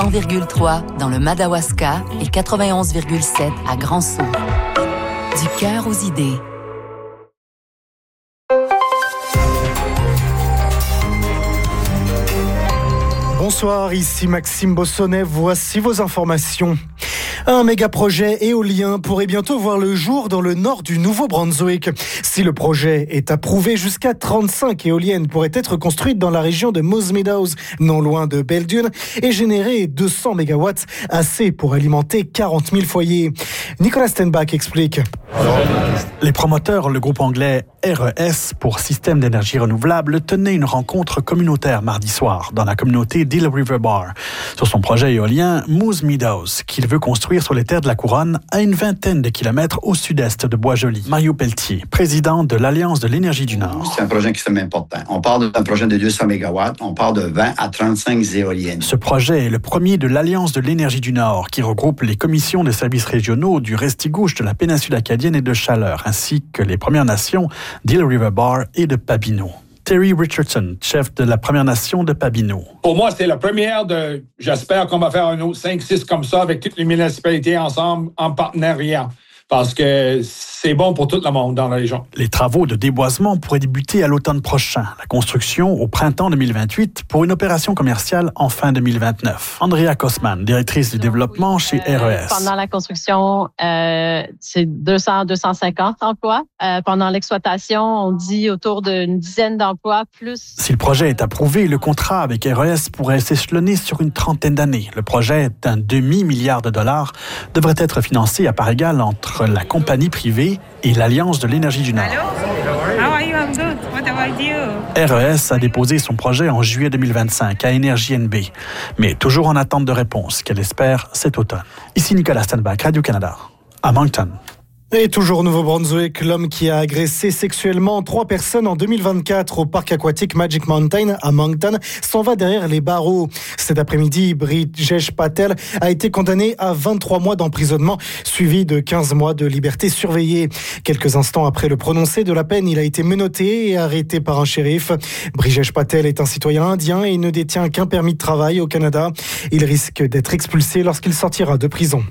1,3 dans le Madawaska et 91,7 à Grand-Sault. Du cœur aux idées. Bonsoir, ici Maxime Bossonnet, voici vos informations. Un méga-projet éolien pourrait bientôt voir le jour dans le nord du Nouveau-Brunswick. Si le projet est approuvé, jusqu'à 35 éoliennes pourraient être construites dans la région de Moose Meadows, non loin de Belledune, et générer 200 mégawatts, assez pour alimenter 40 000 foyers. Nicolas Stenbach explique. Les promoteurs, le groupe anglais RES pour Système d'énergie renouvelable, tenaient une rencontre communautaire mardi soir dans la communauté d'Eel River Bar sur son projet éolien Moose Meadows, qu'il veut construire sur les terres de la Couronne à une vingtaine de kilomètres au sud-est de Boisjoli. Mario Pelletier, président de l'Alliance de l'énergie du Nord. C'est un projet extrêmement important. On parle d'un projet de 200 mégawatts, on parle de 20 à 35 éoliennes. Ce projet est le premier de l'Alliance de l'énergie du Nord qui regroupe les commissions de services régionaux du Restigouche, de la péninsule acadienne et de Chaleur, ainsi que les Premières Nations d'Eel River Bar et de Pabineau. Terry Richardson, chef de la Première Nation de Pabineau. Pour moi, c'est la première de... J'espère qu'on va faire un autre 5-6 comme ça avec toutes les municipalités ensemble en partenariat. Parce que c'est bon pour tout le monde dans la région. Les travaux de déboisement pourraient débuter à l'automne prochain. La construction au printemps 2028 pour une opération commerciale en fin 2029. Andrea Kosman, directrice du développement chez RES. Pendant la construction, c'est 200-250 emplois. Pendant l'exploitation, on dit autour d'une dizaine d'emplois plus. Si le projet est approuvé, le contrat avec RES pourrait s'échelonner sur une trentaine d'années. Le projet d'un $250 millions devrait être financé à part égale entre la compagnie privée et l'Alliance de l'énergie du Nord. Hello. How are you? I'm good. What about you? RES a déposé son projet en juillet 2025 à Énergie NB, mais toujours en attente de réponse qu'elle espère cet automne. Ici Nicolas Stenbach, Radio-Canada, à Moncton. Et toujours au Nouveau-Brunswick, l'homme qui a agressé sexuellement 3 personnes en 2024 au parc aquatique Magic Mountain à Moncton s'en va derrière les barreaux. Cet après-midi, Brijesh Patel a été condamné à 23 mois d'emprisonnement, suivi de 15 mois de liberté surveillée. Quelques instants après le prononcé de la peine, il a été menotté et arrêté par un shérif. Brijesh Patel est un citoyen indien et ne détient qu'un permis de travail au Canada. Il risque d'être expulsé lorsqu'il sortira de prison.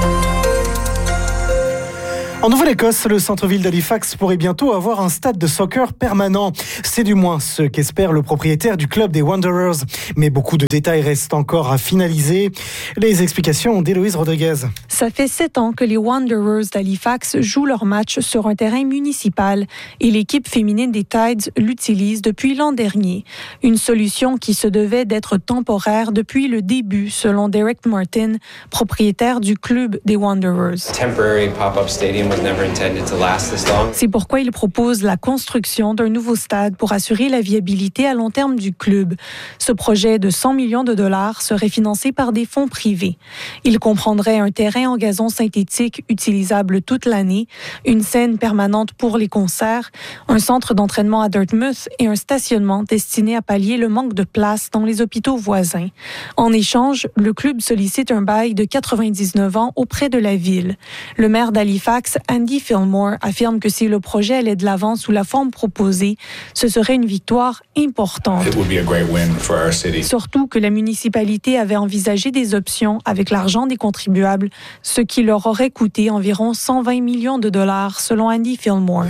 En Nouvelle-Écosse, le centre-ville d'Halifax pourrait bientôt avoir un stade de soccer permanent. C'est du moins ce qu'espère le propriétaire du club des Wanderers. Mais beaucoup de détails restent encore à finaliser. Les explications d'Héloïse Rodriguez. Ça fait 7 ans que les Wanderers d'Halifax jouent leurs matchs sur un terrain municipal et l'équipe féminine des Tides l'utilise depuis l'an dernier. Une solution qui se devait d'être temporaire depuis le début, selon Derek Martin, propriétaire du club des Wanderers. C'est pourquoi il propose la construction d'un nouveau stade pour assurer la viabilité à long terme du club. Ce projet de $100 millions serait financé par des fonds privés. Il comprendrait un terrain en gazon synthétique utilisable toute l'année, une scène permanente pour les concerts, un centre d'entraînement à Dartmouth et un stationnement destiné à pallier le manque de place dans les hôpitaux voisins. En échange, le club sollicite un bail de 99 ans auprès de la ville. Le maire d'Halifax, Andy Fillmore, affirme que si le projet allait de l'avant sous la forme proposée, ce serait une victoire importante. Surtout que la municipalité avait envisagé des options avec l'argent des contribuables, ce qui leur aurait coûté environ $120 millions selon Andy Fillmore.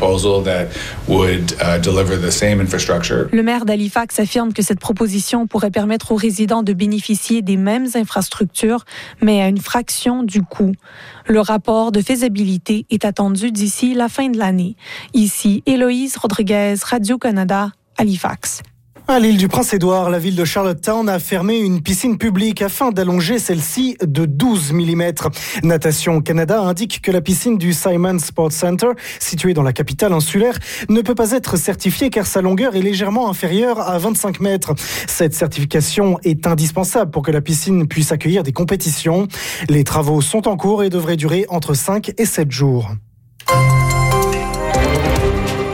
Le maire d'Halifax affirme que cette proposition pourrait permettre aux résidents de bénéficier des mêmes infrastructures, mais à une fraction du coût. Le rapport de faisabilité est attendu d'ici la fin de l'année. Ici, Héloïse Rodriguez, Radio-Canada, Halifax. À l'île du Prince-Édouard, la ville de Charlottetown a fermé une piscine publique afin d'allonger celle-ci de 12 mm. Natation Canada indique que la piscine du Simon Sports Center, située dans la capitale insulaire, ne peut pas être certifiée car sa longueur est légèrement inférieure à 25 mètres. Cette certification est indispensable pour que la piscine puisse accueillir des compétitions. Les travaux sont en cours et devraient durer entre 5 et 7 jours.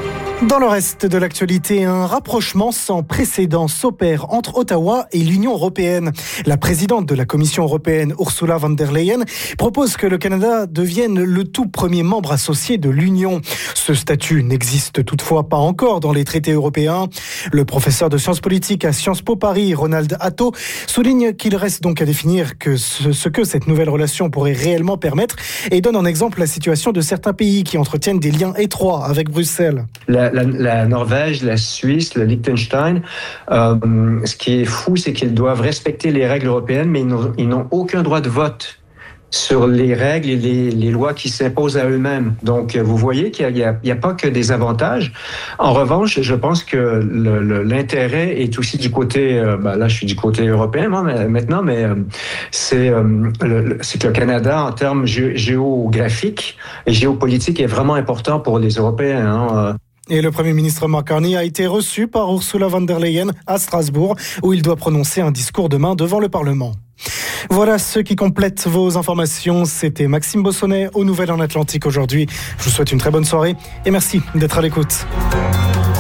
Dans le reste de l'actualité, un rapprochement sans précédent s'opère entre Ottawa et l'Union européenne. La présidente de la Commission européenne, Ursula von der Leyen, propose que le Canada devienne le tout premier membre associé de l'Union. Ce statut n'existe toutefois pas encore dans les traités européens. Le professeur de sciences politiques à Sciences Po Paris, Ronald Hatto, souligne qu'il reste donc à définir ce que cette nouvelle relation pourrait réellement permettre et donne en exemple la situation de certains pays qui entretiennent des liens étroits avec Bruxelles. La Norvège, la Suisse, le Liechtenstein, ce qui est fou, c'est qu'ils doivent respecter les règles européennes, mais ils n'ont aucun droit de vote sur les règles et les lois qui s'imposent à eux-mêmes. Donc, vous voyez qu'il n'y a pas que des avantages. En revanche, je pense que l'intérêt est aussi du côté... là, je suis du côté européen maintenant, mais c'est que le Canada, en termes géographiques et géopolitiques, est vraiment important pour les Européens. Et le Premier ministre Mark Carney a été reçu par Ursula von der Leyen à Strasbourg, où il doit prononcer un discours demain devant le Parlement. Voilà ce qui complète vos informations. C'était Maxime Bossonnet aux Nouvelles en Atlantique aujourd'hui. Je vous souhaite une très bonne soirée et merci d'être à l'écoute.